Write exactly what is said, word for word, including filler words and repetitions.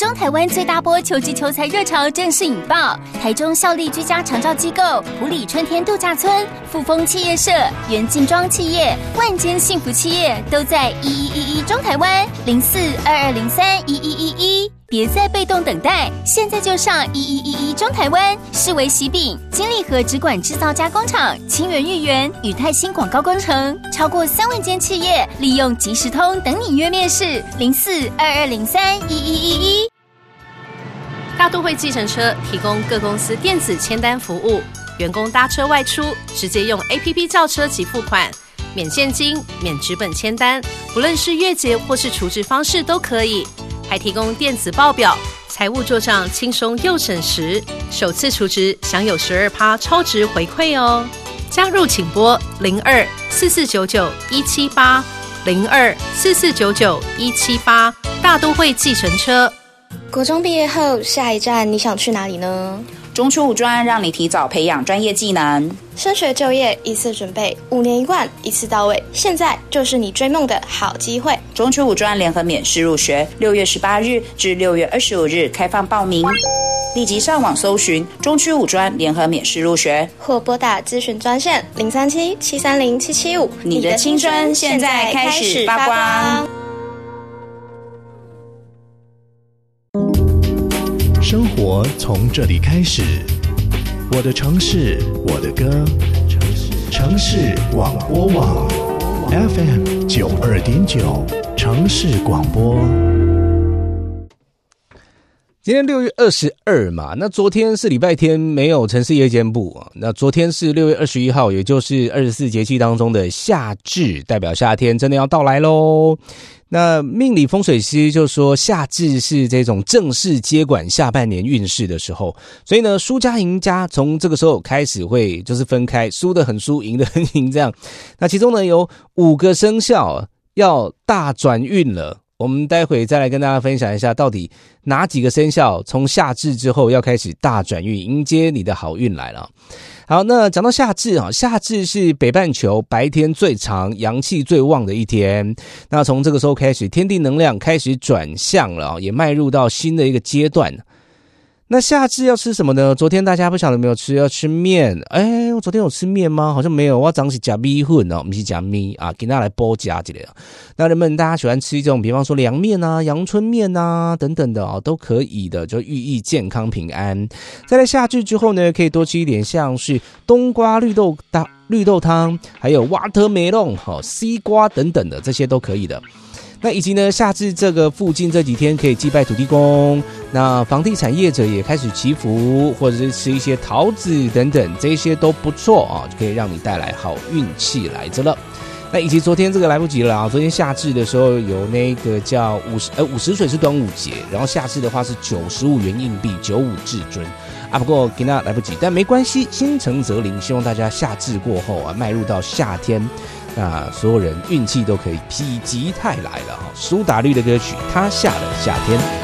中台湾最大波球季球赛热潮正式引爆，台中效力居家长照机构埔里春天度假村、富丰企业社、元劲庄企业、万间幸福企业都在一一一一中台湾零四二二零三一一一一。别再被动等待，现在就上一一一一中台湾。世维喜饼、金利和直管制造加工厂、清源裕元、宇泰新广告工程，超过三万间企业利用即时通等你约面试零四二二零三一一一一。 大都会计程车提供各公司电子签单服务，员工搭车外出直接用 A P P 叫车及付款，免现金、免纸本签单，不论是月结或是储值方式都可以。还提供电子报表，财务做账轻松又省时，首次储值享有 百分之十二 超值回馈哦。加入请拨零二四四九九一七八零二四四九九一七八，大都会计程车。 国中毕业后，下一站你想去哪里呢？ 中出五专让你提早培养专业技能， 升学就业一次准备，五年一贯，一次到位，现在就是你追梦的好机会。 中出五专联合免试入学，六月十八日至六月二十五日开放报名，立即上网搜寻中区五专联合免试入学， 或拨打咨询专线零三七七三零七七五。 你的青春现在开始发光。 生活从这里开始，我的城市，我的歌，城市广播网 F M 九二点九，城市广播。 今天六月二十二嘛，那昨天是礼拜天，没有城市夜间部啊。那昨天是六月二十一号，也就是二十四节气当中的夏至，代表夏天真的要到来咯。那命理风水师就说，夏至是这种正式接管下半年运势的时候，所以呢，输家赢家从这个时候开始会就是分开，输得很输，赢得很赢这样。那其中呢，有五个生肖要大转运了。我们待会再来跟大家分享一下，到底哪几个生肖从夏至之后要开始大转运，迎接你的好运来了。好，那讲到夏至啊，夏至是北半球白天最长、阳气最旺的一天。那从这个时候开始，天地能量开始转向了，也迈入到新的一个阶段。那夏至要吃什么呢？昨天大家不晓得有没有吃，要吃面。哎，我昨天有吃面吗？好像没有，我早上是吃米粉哦，不是吃米啊，给大家来补加之类的。那人们大家喜欢吃这种，比方说凉面啊、阳春面啊等等的哦，都可以的，就寓意健康平安。再来夏至之后呢，可以多吃一点，像是冬瓜绿豆汤、绿豆汤，还有 watermelon、哦、西瓜等等的，这些都可以的。那以及呢，夏至这个附近这几天可以祭拜土地公，那房地产业者也开始祈福，或者是吃一些桃子等等，这些都不错啊，就可以让你带来好运气来着了。那以及昨天这个来不及了啊，昨天夏至的时候有那个叫五十呃五十水是端午节，然后夏至的话是九十五元硬币，九五至尊啊，不过给大家来不及，但没关系，心诚则灵，希望大家夏至过后啊，迈入到夏天。那所有人运气都可以否极泰来了哈。苏打绿的歌曲《他下了夏天》。